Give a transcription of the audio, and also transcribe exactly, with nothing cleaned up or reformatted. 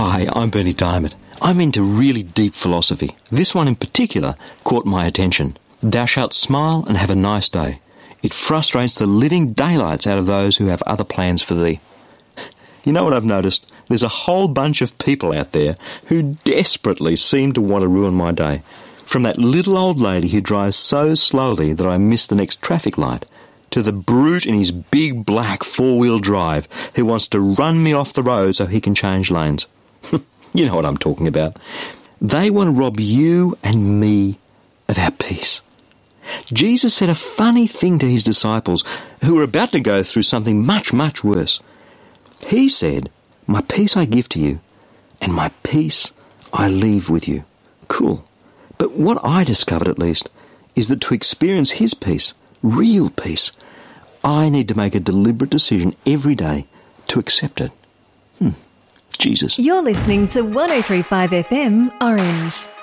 Hi, I'm Bernie Diamond. I'm into really deep philosophy. This one in particular caught my attention. Thou shalt smile and have a nice day. It frustrates the living daylights out of those who have other plans for thee. You know what I've noticed? There's a whole bunch of people out there who desperately seem to want to ruin my day. From that little old lady who drives so slowly that I miss the next traffic light, to the brute in his big black four-wheel drive who wants to run me off the road so he can change lanes. You know what I'm talking about. They want to rob you and me of our peace. Jesus said a funny thing to his disciples who were about to go through something much, much worse. He said, "My peace I give to you, and my peace I leave with you." Cool. But what I discovered, at least, is that to experience his peace, real peace, I need to make a deliberate decision every day to accept it. Hmm. Jesus. You're listening to one oh three point five F M Orange.